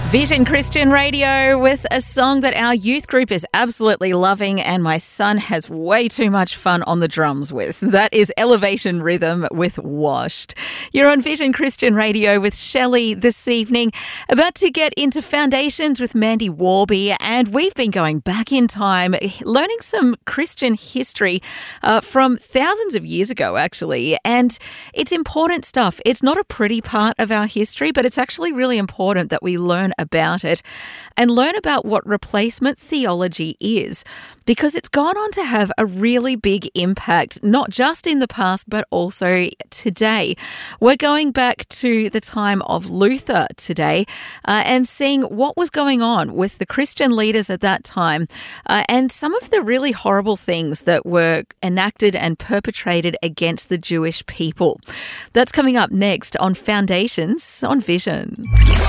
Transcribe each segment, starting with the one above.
Vision Christian Radio with a song that our youth group is absolutely loving and my son has way too much fun on the drums with. That is Elevation Rhythm with Washed. You're on Vision Christian Radio with Shelley this evening, about to get into Foundations with Mandy Warby, and we've been going back in time, learning some Christian history from thousands of years ago, actually, and it's important stuff. It's not a pretty part of our history, but it's actually really important that we learn about it and learn about what replacement theology is, because it's gone on to have a really big impact, not just in the past, but also today. We're going back to the time of Luther today and seeing what was going on with the Christian leaders at that time and some of the really horrible things that were enacted and perpetrated against the Jewish people. That's coming up next on Foundations on Vision.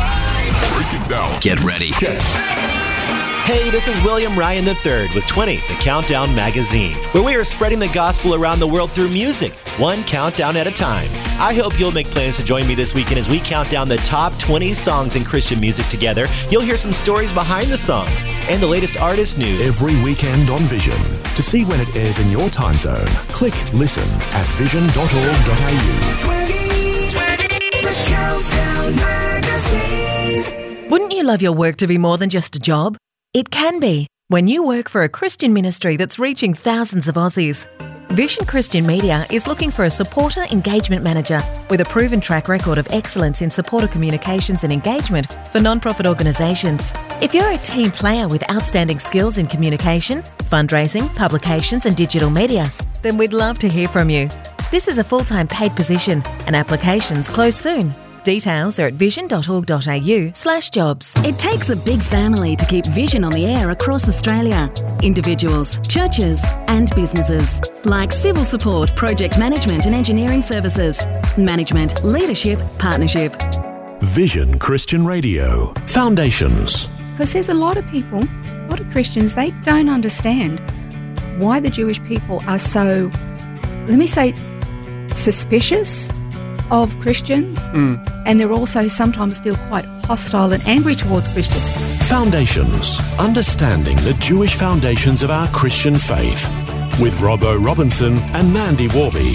Get ready. Hey, this is William Ryan III with 20, the Countdown Magazine, where we are spreading the gospel around the world through music, one countdown at a time. I hope you'll make plans to join me this weekend as we count down the top 20 songs in Christian music together. You'll hear some stories behind the songs and the latest artist news. Every weekend on Vision. To see when it airs in your time zone, click listen at vision.org.au. 20, the Countdown Magazine. Wouldn't you love your work to be more than just a job? It can be when you work for a Christian ministry that's reaching thousands of Aussies. Vision Christian Media is looking for a supporter engagement manager with a proven track record of excellence in supporter communications and engagement for non-profit organisations. If you're a team player with outstanding skills in communication, fundraising, publications and digital media, then we'd love to hear from you. This is a full-time paid position and applications close soon. Details are at vision.org.au/jobs. It takes a big family to keep Vision on the air across Australia. Individuals, churches and businesses. Like civil support, project management and engineering services. Management, leadership, partnership. Vision Christian Radio. Foundations. Because there's a lot of people, a lot of Christians, they don't understand why the Jewish people are so, let me say, suspicious of Christians, and they're also sometimes feel quite hostile and angry towards Christians. Foundations. Understanding the Jewish foundations of our Christian faith. With Robbo Robinson and Mandy Warby.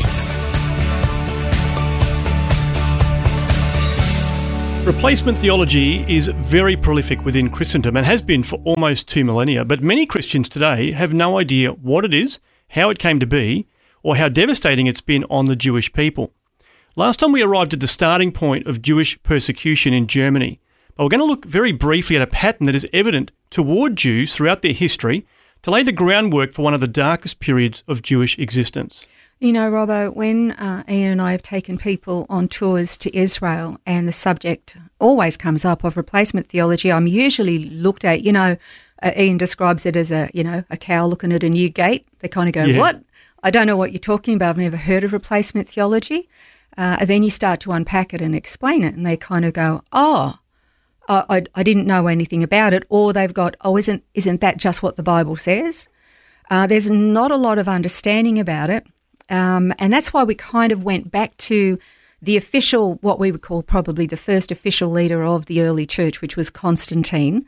Replacement theology is very prolific within Christendom and has been for almost 2 millennia, but many Christians today have no idea what it is, how it came to be, or how devastating it's been on the Jewish people. Last time we arrived at the starting point of Jewish persecution in Germany, but we're going to look very briefly at a pattern that is evident toward Jews throughout their history to lay the groundwork for one of the darkest periods of Jewish existence. You know, Robbo, when Ian and I have taken people on tours to Israel and the subject always comes up of replacement theology, I'm usually looked at, Ian describes it as a cow looking at a new gate. They kind of go, What? I don't know what you're talking about. I've never heard of replacement theology. And then you start to unpack it and explain it, and they kind of go, I didn't know anything about it, or they've got, isn't that just what the Bible says? There's not a lot of understanding about it, and that's why we kind of went back to the official, what we would call probably the first official leader of the early church, which was Constantine,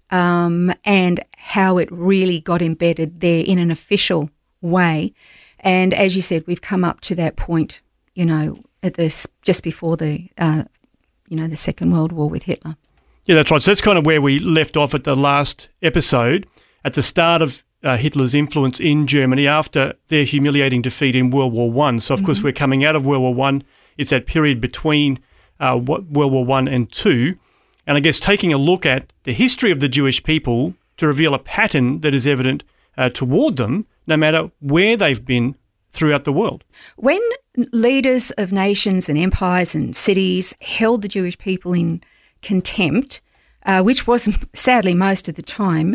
and how it really got embedded there in an official way. And as you said, we've come up to that point, at this just before the Second World War with Hitler. Yeah, that's right. So that's kind of where we left off at the last episode, at the start of Hitler's influence in Germany after their humiliating defeat in World War I. So, of course, we're coming out of World War I. It's that period between World War I and II. And I guess taking a look at the history of the Jewish people to reveal a pattern that is evident toward them, no matter where they've been throughout the world. When leaders of nations and empires and cities held the Jewish people in contempt, which was sadly most of the time,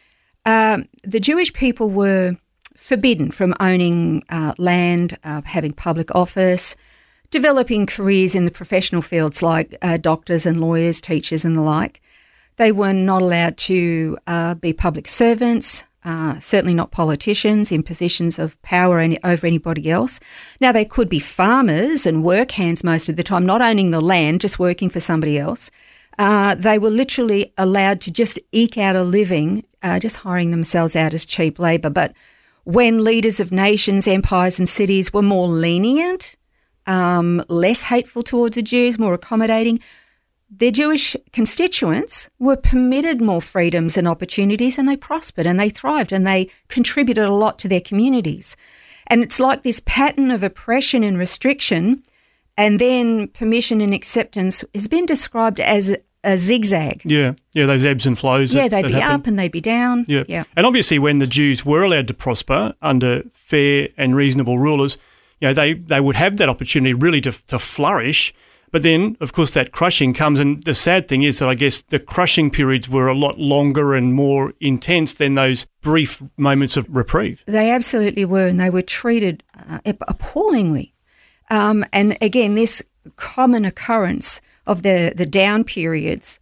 the Jewish people were forbidden from owning land, having public office, developing careers in the professional fields like doctors and lawyers, teachers and the like. They were not allowed to be public servants, certainly not politicians in positions of power over anybody else. Now, they could be farmers and work hands most of the time, not owning the land, just working for somebody else. They were literally allowed to just eke out a living, just hiring themselves out as cheap labour. But when leaders of nations, empires and cities were more lenient, less hateful towards the Jews, more accommodating, their Jewish constituents were permitted more freedoms and opportunities, and they prospered and they thrived and they contributed a lot to their communities. And it's like this pattern of oppression and restriction and then permission and acceptance has been described as a zigzag. Yeah, those ebbs and flows. Yeah, they'd be up and they'd be down. Yeah. And obviously when the Jews were allowed to prosper under fair and reasonable rulers, they would have that opportunity really to flourish. But then, of course, that crushing comes, and the sad thing is that I guess the crushing periods were a lot longer and more intense than those brief moments of reprieve. They absolutely were, and they were treated appallingly. And again, this common occurrence of the down periods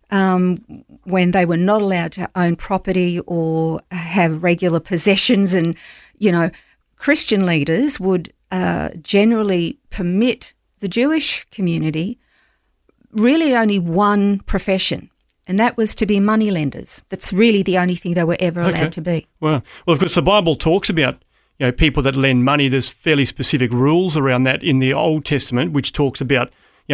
when they were not allowed to own property or have regular possessions, and, Christian leaders would generally permit the Jewish community really only one profession, and that was to be moneylenders. That's really the only thing they were ever allowed to be. Well, of course, the Bible talks about people that lend money. There's fairly specific rules around that in the Old Testament, which talks about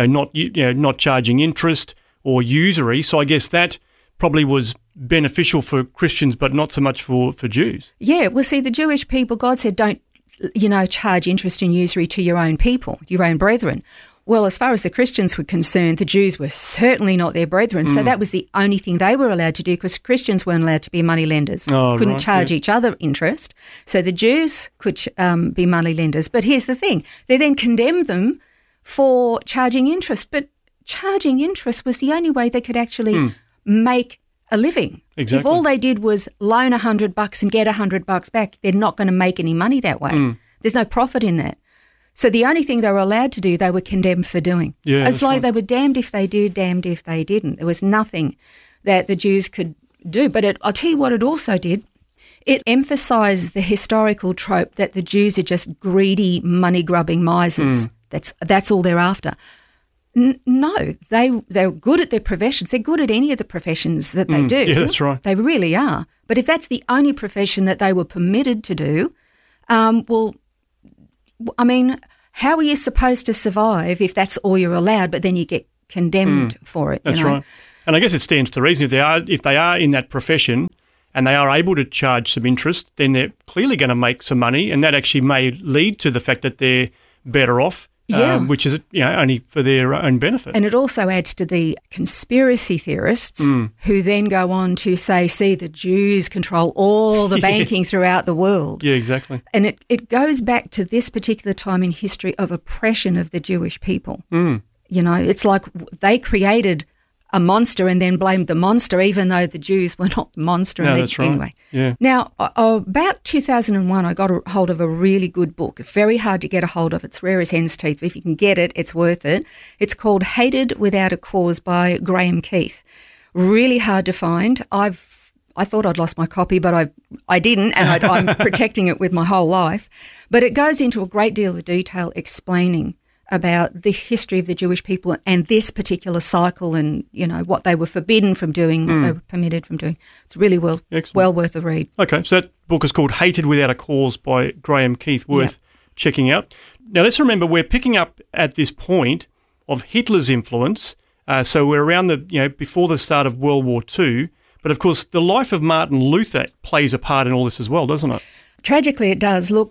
not charging interest or usury. So I guess that probably was beneficial for Christians, but not so much for Jews. Yeah, well, see, the Jewish people, God said, don't charge interest and usury to your own people, your own brethren. Well, as far as the Christians were concerned, the Jews were certainly not their brethren. So that was the only thing they were allowed to do, because Christians weren't allowed to be money lenders, couldn't charge each other interest. So the Jews could be money lenders. But here's the thing, they then condemned them for charging interest. But charging interest was the only way they could actually make a living. Exactly. If all they did was loan $100 and get $100 back, they're not going to make any money that way. There's no profit in that. So the only thing they were allowed to do, they were condemned for doing. Yeah, it's like they were damned if they did, damned if they didn't. There was nothing that the Jews could do. But I'll tell you what it also did. It emphasised the historical trope that the Jews are just greedy, money-grubbing misers. That's all they're after. No, they're good at their professions. They're good at any of the professions that they do. Yeah, that's right. They really are. But if that's the only profession that they were permitted to do, well, I mean, how are you supposed to survive if that's all you're allowed, but then you get condemned for it? That's right. And I guess it stands to reason if they are in that profession and they are able to charge some interest, then they're clearly going to make some money, and that actually may lead to the fact that they're better off. Which is only for their own benefit. And it also adds to the conspiracy theorists who then go on to say, see, the Jews control all the banking throughout the world. Yeah, exactly. And it goes back to this particular time in history of oppression of the Jewish people. It's like they created a monster and then blamed the monster, even though the Jews were not the monster. No, that's right. Anyway. Yeah. Now, about 2001, I got a hold of a really good book. It's very hard to get a hold of. It's rare as hen's teeth, but if you can get it, it's worth it. It's called Hated Without a Cause by Graham Keith. Really hard to find. I thought I'd lost my copy, but I didn't, and I'm protecting it with my whole life. But it goes into a great deal of detail explaining about the history of the Jewish people and this particular cycle, and what they were forbidden from doing, what they were permitted from doing. It's really well worth a read. Okay, so that book is called Hated Without a Cause by Graham Keith, worth checking out. Now let's remember we're picking up at this point of Hitler's influence. So we're around before the start of World War II, but of course the life of Martin Luther plays a part in all this as well, doesn't it? Tragically, it does. Look,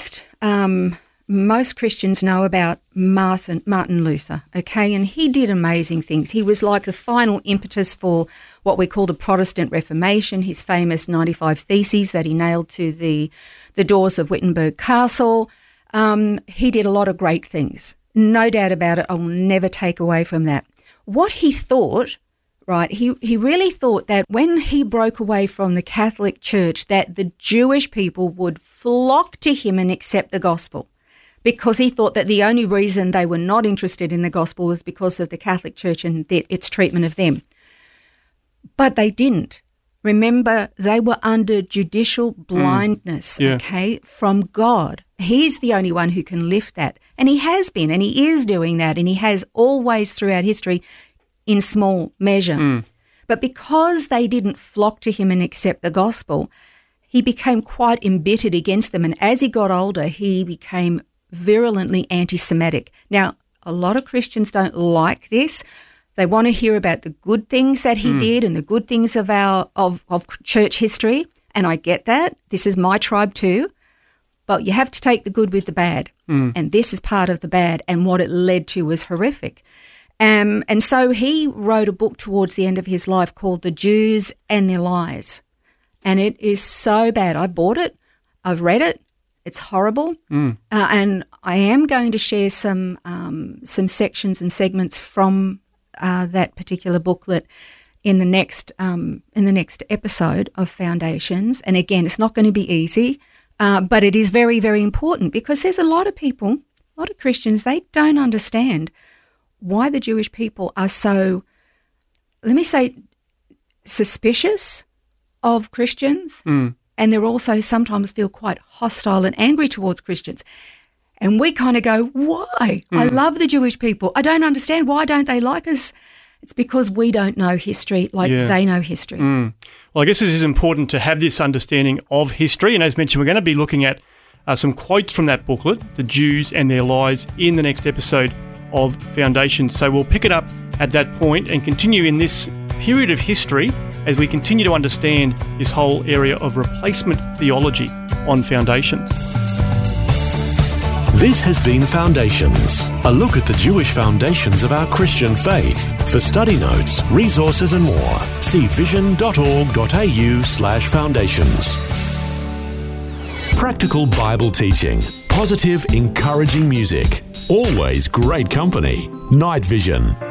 most Christians know about Martin Luther, okay, and he did amazing things. He was like the final impetus for what we call the Protestant Reformation, his famous 95 Theses that he nailed to the doors of Wittenberg Castle. He did a lot of great things, no doubt about it. I will never take away from that. What he thought, right, he really thought that when he broke away from the Catholic Church, that the Jewish people would flock to him and accept the gospel, because he thought that the only reason they were not interested in the gospel was because of the Catholic Church and its treatment of them. But they didn't. Remember, they were under judicial blindness, okay, from God. He's the only one who can lift that. And he has been, and he is doing that, and he has always throughout history in small measure. But because they didn't flock to him and accept the gospel, he became quite embittered against them. And as he got older, he became virulently anti-Semitic. Now, a lot of Christians don't like this. They want to hear about the good things that he did and the good things of church history. And I get that. This is my tribe too. But you have to take the good with the bad. And this is part of the bad. And what it led to was horrific. And so he wrote a book towards the end of his life called The Jews and Their Lies. And it is so bad. I bought it. I've read it. It's horrible. And I am going to share some sections and segments from that particular booklet in the next episode of Foundations. And again, it's not going to be easy, but it is very, very important because there's a lot of people, a lot of Christians, they don't understand why the Jewish people are so, let me say, suspicious of Christians. And they're also sometimes feel quite hostile and angry towards Christians. And we kind of go, why? I love the Jewish people. I don't understand. Why don't they like us? It's because we don't know history like they know history. Well, I guess it is important to have this understanding of history. And as mentioned, we're going to be looking at some quotes from that booklet, The Jews and Their Lies, in the next episode of Foundations. So we'll pick it up at that point and continue in this period of history as we continue to understand this whole area of replacement theology on Foundations. This has been Foundations, a look at the Jewish foundations of our Christian faith. For study notes, resources and more, see vision.org.au/foundations. Practical Bible teaching, positive, encouraging music, always great company. Night Vision.